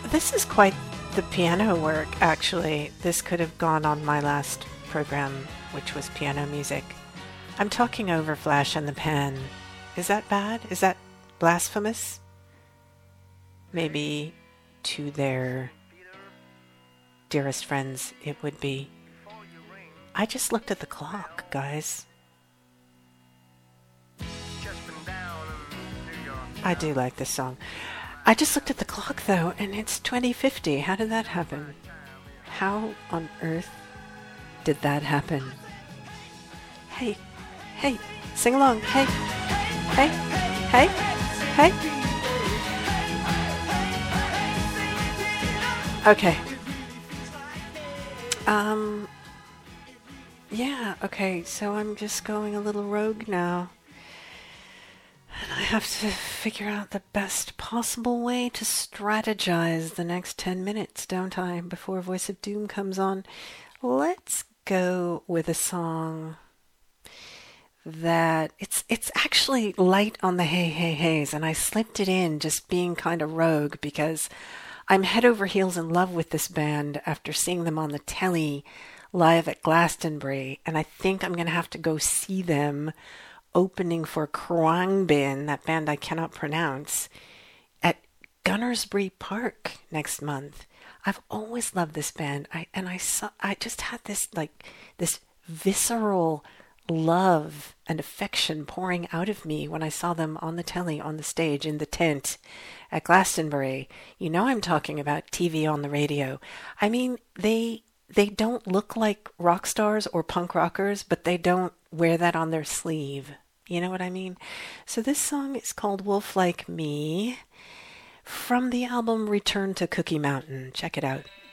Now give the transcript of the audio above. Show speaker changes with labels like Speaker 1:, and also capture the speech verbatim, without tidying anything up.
Speaker 1: This is quite the piano work, actually. This could have gone on my last program, which was piano music. I'm talking over Flash and the Pan. Is that bad? Is that blasphemous? Maybe to their dearest friends it would be. I just looked at the clock, guys. I do like this song. I just looked at the clock, though, and it's twenty fifty. How did that happen? How on earth did that happen? Hey, hey, sing along. Hey, hey, hey, hey. Okay. Um, yeah, okay, so I'm just going a little rogue now. And I have to figure out the best possible way to strategize the next ten minutes, don't I, before Voice of Doom comes on. Let's go with a song that it's it's actually light on the hey hey heys, and I slipped it in just being kind of rogue because I'm head over heels in love with this band after seeing them on the telly live at Glastonbury, and I think I'm going to have to go see them opening for Khruangbin, that band I cannot pronounce, at Gunnersbury Park next month. I've always loved this band. I and I saw I just had this like this visceral love and affection pouring out of me when I saw them on the telly, on the stage, in the tent at Glastonbury. You know I'm talking about T V on the radio. I mean, they they don't look like rock stars or punk rockers, but they don't wear that on their sleeve. You know what I mean? So this song is called Wolf Like Me from the album Return to Cookie Mountain. Check it out.